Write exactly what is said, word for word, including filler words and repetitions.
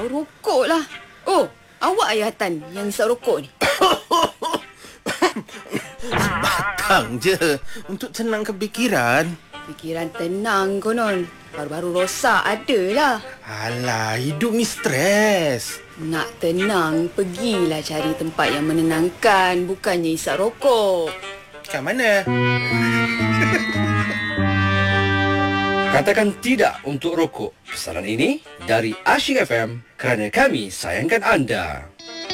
Bau rokok lah. Oh, awak ayah Tan yang isap rokok ni? Bakang je untuk tenangkan fikiran. Fikiran tenang konon. Baru-baru rosak adalah. Alah, hidup ni stres. Nak tenang, pergilah cari tempat yang menenangkan. Bukannya isap rokok. Kat mana? Katakan tidak untuk rokok. Pesanan ini dari Asyik F M kerana kami sayangkan anda.